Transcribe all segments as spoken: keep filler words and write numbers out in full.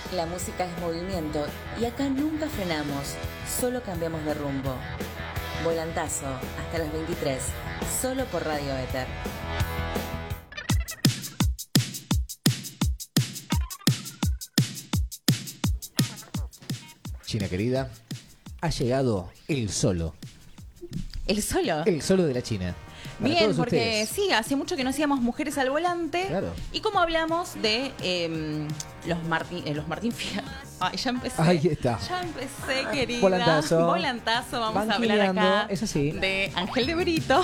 La música es movimiento y acá nunca frenamos, solo cambiamos de rumbo. Volantazo, hasta las veintitrés, solo por Radio Éter. China querida, ha llegado el solo. ¿El solo? El solo de la China. Para Bien, todos porque ustedes. sí, hace mucho que no hacíamos Mujeres al Volante. Claro. Y como hablamos de eh, los Martín, eh, los Martín Fierro. Ay, ya empecé. Ahí está. Ya empecé, querida. Volantazo. Volantazo, vamos a hablar Banquineando, acá eso sí. de Ángel de Brito.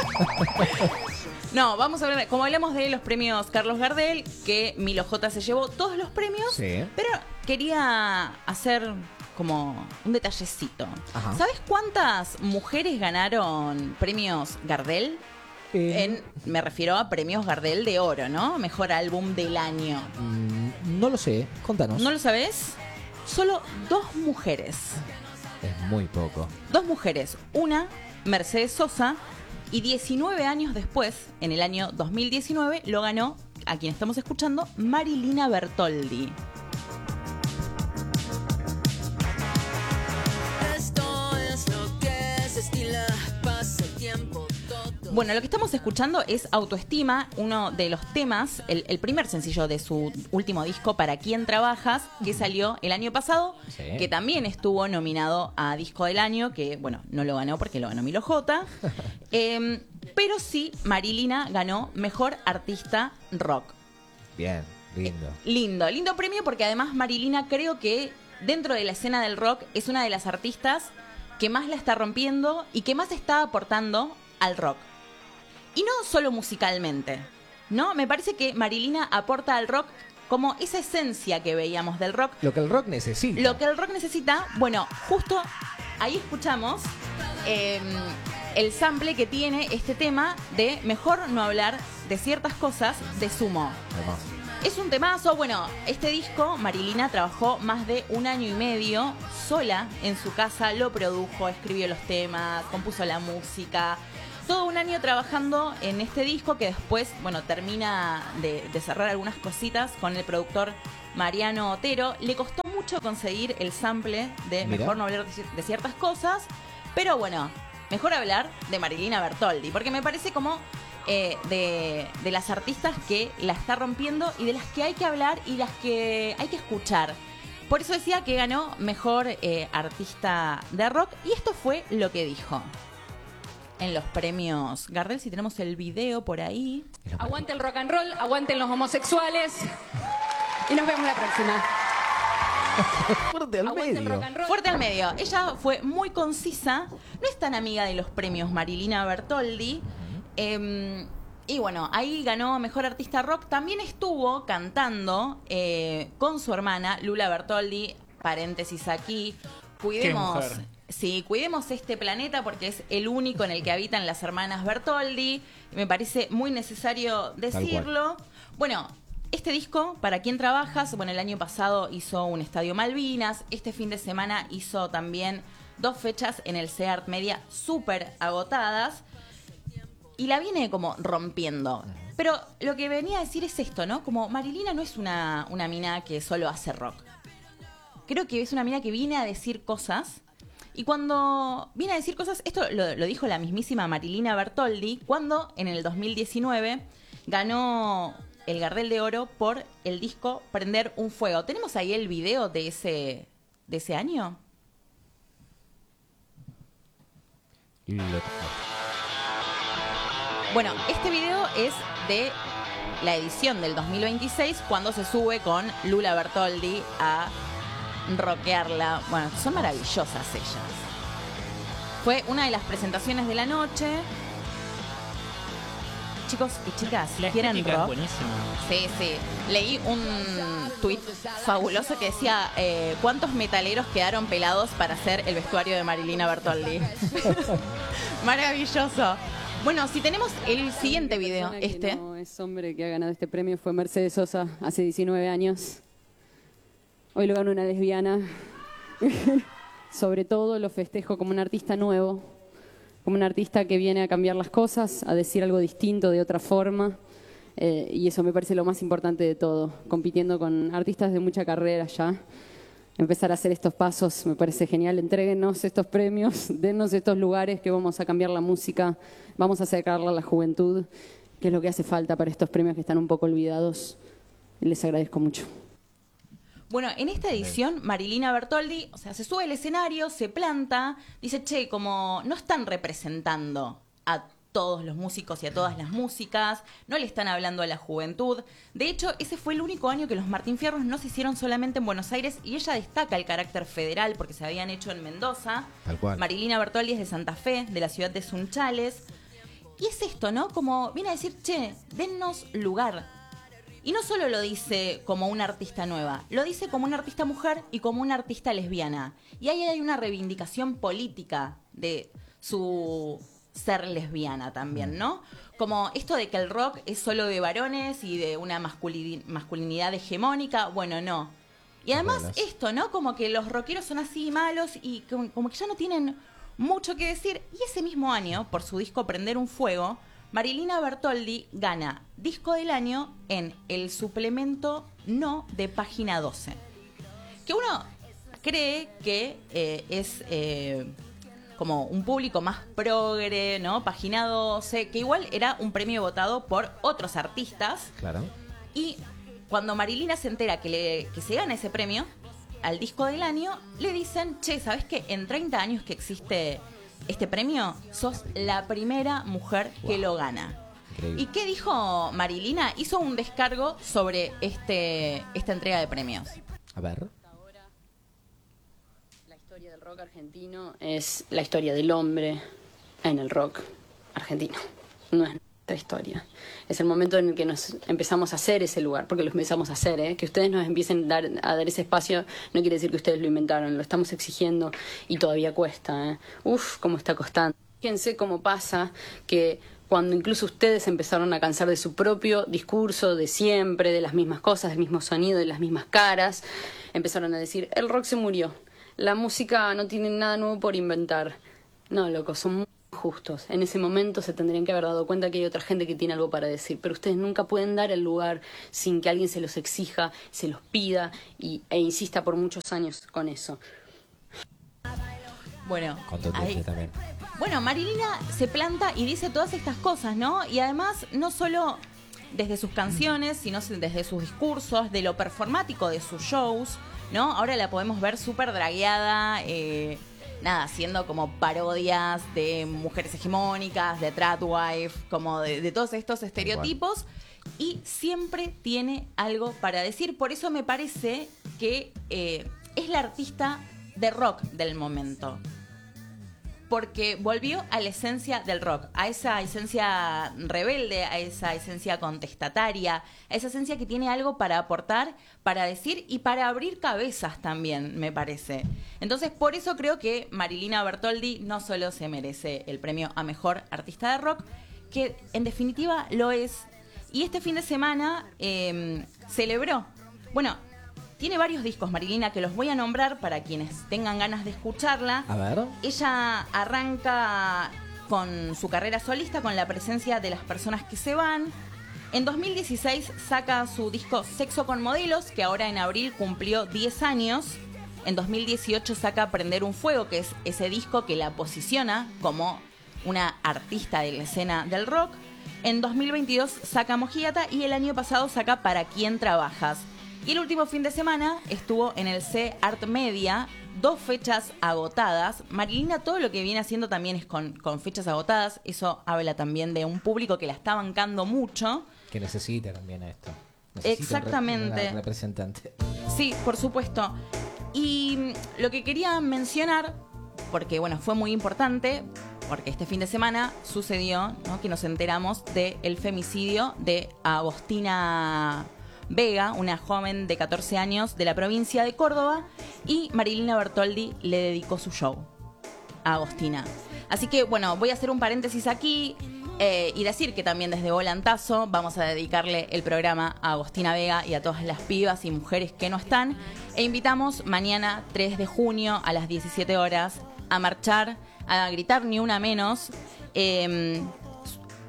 No, vamos a hablar, como hablamos de los premios Carlos Gardel, que Milo J se llevó todos los premios, Sí. pero quería hacer como un detallecito. Ajá. ¿Sabes cuántas mujeres ganaron premios Gardel? Eh, En, me refiero a premios Gardel de oro, ¿no? Mejor álbum del año. mm, no lo sé, contanos. ¿No lo sabes? Solo dos mujeres. Es muy poco. Dos mujeres. Una, Mercedes Sosa, y diecinueve años después, en el año dos mil diecinueve, lo ganó, a quien estamos escuchando, Marilina Bertoldi. Esto es lo que se estila, pasa el tiempo, todo. Bueno, lo que estamos escuchando es Autoestima, uno de los temas, el, el primer sencillo de su último disco, Para Quién Trabajas, que salió el año pasado, Sí. que también estuvo nominado a Disco del Año, que, bueno, no lo ganó porque lo ganó Milo J. Eh, pero sí, Marilina ganó Mejor Artista Rock. Bien, lindo. Lindo, lindo premio porque además Marilina creo que dentro de la escena del rock es una de las artistas que más la está rompiendo y que más está aportando al rock. Y no solo musicalmente, ¿no? Me parece que Marilina aporta al rock como esa esencia que veíamos del rock. Lo que el rock necesita. Lo que el rock necesita, bueno, justo ahí escuchamos eh, el sample que tiene este tema de Mejor no hablar de ciertas cosas de Sumo. Hermoso. Es un temazo. Bueno, este disco Marilina trabajó más de un año y medio sola en su casa, lo produjo, escribió los temas, compuso la música. Todo un año trabajando en este disco que después, bueno, termina de, de cerrar algunas cositas con el productor Mariano Otero. Le costó mucho conseguir el sample de Mira. Mejor no hablar de, de ciertas cosas, pero bueno, mejor hablar de Marilina Bertoldi, porque me parece como eh, de, de las artistas que la está rompiendo y de las que hay que hablar y las que hay que escuchar. Por eso decía que ganó Mejor eh, Artista de Rock, y esto fue lo que dijo en los premios Gardel. Si tenemos el video por ahí. Aguante el rock and roll, aguanten los homosexuales y nos vemos la próxima. Fuerte al Aguante el medio. rock and roll. Fuerte al medio. Ella fue muy concisa. No es tan amiga de los premios Marilina Bertoldi. Eh, y bueno, ahí ganó Mejor Artista Rock. También estuvo cantando eh, con su hermana Lula Bertoldi. Paréntesis aquí. Cuidemos. Qué mujer. Sí, cuidemos este planeta porque es el único en el que habitan las hermanas Bertoldi. Me parece muy necesario decirlo. Bueno, este disco, ¿Para Quién Trabajas? Bueno, el año pasado hizo un Estadio Malvinas. Este fin de semana hizo también dos fechas en el Seart Media súper agotadas. Y la viene como rompiendo. Pero lo que venía a decir es esto, ¿no? Como Marilina no es una, una mina que solo hace rock. Creo que es una mina que viene a decir cosas. Y cuando viene a decir cosas, esto lo, lo dijo la mismísima Marilina Bertoldi, cuando en el dos mil diecinueve ganó el Gardel de Oro por el disco Prender un Fuego. ¿Tenemos ahí el video de ese, de ese año? Lo- Bueno, este video es de la edición del dos mil veintiséis, cuando se sube con Lula Bertoldi a rockearla. Bueno, son maravillosas ellas. Fue una de las presentaciones de la noche. Chicos y chicas, La ¿quieren estética es rock? buenísima. Sí, sí. Leí un tuit fabuloso que decía eh, ¿cuántos metaleros quedaron pelados para hacer el vestuario de Marilina Bertoldi? Maravilloso. Bueno, si tenemos el siguiente video, La persona que este. no es hombre que ha ganado este premio fue Mercedes Sosa hace diecinueve años. Hoy lo ganó una lesbiana. Sobre todo lo festejo como un artista nuevo, como un artista que viene a cambiar las cosas, a decir algo distinto de otra forma. Eh, y eso me parece lo más importante de todo, compitiendo con artistas de mucha carrera ya. Empezar a hacer estos pasos me parece genial. Entréguenos estos premios, dennos estos lugares que vamos a cambiar la música, vamos a acercarla a la juventud, que es lo que hace falta para estos premios que están un poco olvidados. Les agradezco mucho. Bueno, en esta edición, Marilina Bertoldi, o sea, se sube al escenario, se planta, dice, che, como no están representando a todos los músicos y a todas las músicas, no le están hablando a la juventud. De hecho, ese fue el único año que los Martín Fierros no se hicieron solamente en Buenos Aires, y ella destaca el carácter federal porque se habían hecho en Mendoza. Tal cual. Marilina Bertoldi es de Santa Fe, de la ciudad de Sunchales. Y es esto, ¿no? Como viene a decir, che, dennos lugar. Y no solo lo dice como una artista nueva, lo dice como una artista mujer y como una artista lesbiana. Y ahí hay una reivindicación política de su ser lesbiana también, ¿no? Como esto de que el rock es solo de varones y de una masculin- masculinidad hegemónica, bueno, no. Y además Buenas. esto, ¿no? Como que los rockeros son así malos y como, como que ya no tienen mucho que decir. Y ese mismo año, por su disco Prender un Fuego, Marilina Bertoldi gana Disco del Año en el suplemento No de Página doce. Que uno cree que eh, es eh, como un público más progre, ¿no? Página doce, que igual era un premio votado por otros artistas. Claro. Y cuando Marilina se entera que, le, que se gana ese premio al Disco del Año, le dicen, che, ¿sabés qué? En treinta años que existe este premio, sos la primera mujer que Wow. lo gana. Increíble. ¿Y qué dijo Marilina? Hizo un descargo sobre este esta entrega de premios. A ver. La historia del rock argentino es la historia del hombre en el rock argentino. No es nuestra historia. Es el momento en el que nos empezamos a hacer ese lugar, porque lo empezamos a hacer, ¿eh? Que ustedes nos empiecen a dar, a dar ese espacio no quiere decir que ustedes lo inventaron, lo estamos exigiendo y todavía cuesta, ¿eh? Uf, cómo está costando. Fíjense cómo pasa que cuando incluso ustedes empezaron a cansar de su propio discurso, de siempre, de las mismas cosas, del mismo sonido, de las mismas caras, empezaron a decir, el rock se murió, la música no tiene nada nuevo por inventar. No, loco, son muy justos. En ese momento se tendrían que haber dado cuenta que hay otra gente que tiene algo para decir, pero ustedes nunca pueden dar el lugar sin que alguien se los exija, se los pida y, e insista por muchos años con eso. Bueno, Contundente ahí- también. Bueno, Marilina se planta y dice todas estas cosas, ¿no? Y además, no solo desde sus canciones, sino desde sus discursos, de lo performático de sus shows, ¿no? Ahora la podemos ver súper dragueada, eh, nada, haciendo como parodias de mujeres hegemónicas, de tradwife, como de, de todos estos estereotipos. Y siempre tiene algo para decir. Por eso me parece que eh, es la artista de rock del momento. Porque volvió a la esencia del rock, a esa esencia rebelde, a esa esencia contestataria, a esa esencia que tiene algo para aportar, para decir y para abrir cabezas también, me parece. Entonces, por eso creo que Marilina Bertoldi no solo se merece el premio a Mejor Artista de Rock, que en definitiva lo es. Y este fin de semana eh, celebró, bueno, tiene varios discos, Marilina, que los voy a nombrar para quienes tengan ganas de escucharla. A ver. Ella arranca con su carrera solista, con la presencia de las personas que se van. En dos mil dieciséis saca su disco Sexo con Modelos, que ahora en abril cumplió diez años. En dos mil dieciocho saca Prender un Fuego, que es ese disco que la posiciona como una artista de la escena del rock. En dos mil veintidós saca Mojiata y el año pasado saca Para Quién Trabajas. Y el último fin de semana estuvo en el C Art Media, dos fechas agotadas. Marilina todo lo que viene haciendo también es con, con fechas agotadas. Eso habla también de un público que la está bancando mucho. Que necesita también esto. Necesita Exactamente. Una representante. Sí, por supuesto. Y mm, lo que quería mencionar, porque bueno, fue muy importante, porque este fin de semana sucedió, ¿no?, que nos enteramos del femicidio de Agostina Vega, una joven de catorce años de la provincia de Córdoba, y Marilina Bertoldi le dedicó su show a Agostina. Así que, bueno, voy a hacer un paréntesis aquí eh, y decir que también desde Volantazo vamos a dedicarle el programa a Agostina Vega y a todas las pibas y mujeres que no están. E invitamos mañana, tres de junio, a las diecisiete horas, a marchar, a gritar ni una menos. Eh,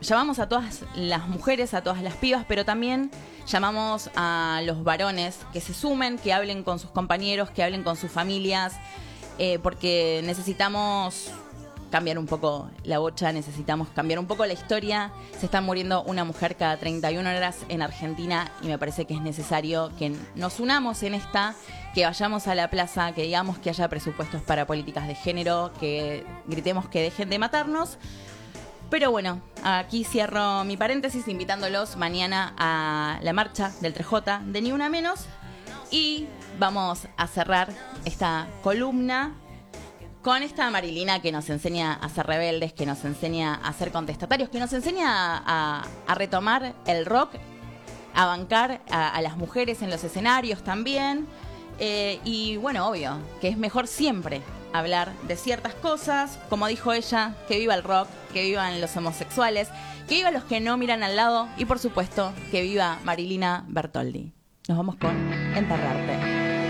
llamamos a todas las mujeres, a todas las pibas, pero también llamamos a los varones que se sumen, que hablen con sus compañeros, que hablen con sus familias, eh, porque necesitamos cambiar un poco la bocha, necesitamos cambiar un poco la historia. Se está muriendo una mujer cada treinta y una horas en Argentina y me parece que es necesario que nos unamos en esta, que vayamos a la plaza, que digamos que haya presupuestos para políticas de género, que gritemos que dejen de matarnos. Pero bueno, aquí cierro mi paréntesis invitándolos mañana a la marcha del tres J de Ni Una Menos y vamos a cerrar esta columna con esta Marilina que nos enseña a ser rebeldes, que nos enseña a ser contestatarios, que nos enseña a, a retomar el rock, a bancar a, a las mujeres en los escenarios también. Eh, y bueno, obvio, que es mejor siempre hablar de ciertas cosas. Como dijo ella, que viva el rock, que vivan los homosexuales, que vivan los que no miran al lado y por supuesto, que viva Marilina Bertoldi. Nos vamos con Enterrarte.